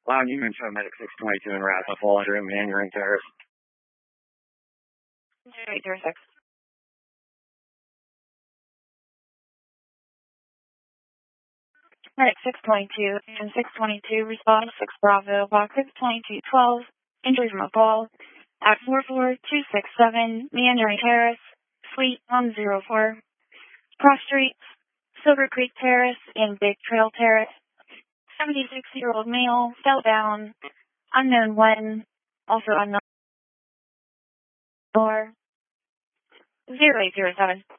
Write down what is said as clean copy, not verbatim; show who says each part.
Speaker 1: Loud Newman Medic 622 in Rath, fall under Mandarin Terrace.
Speaker 2: 0806. Medic 622 and 622 respond to 6 Bravo, box 62212, injury from a fall at 44267 Meandering Terrace, Suite 104, Cross Streets, Silver Creek Terrace, and Big Trail Terrace. 76-year-old male, fell down, unknown when, also unknown, or 0807.